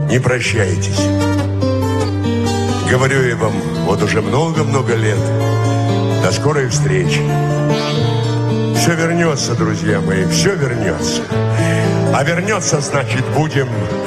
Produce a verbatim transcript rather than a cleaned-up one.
не прощайтесь. Говорю я вам вот уже много-много лет. До скорой встречи. Все вернется, друзья мои, все вернется. А вернется, значит, будем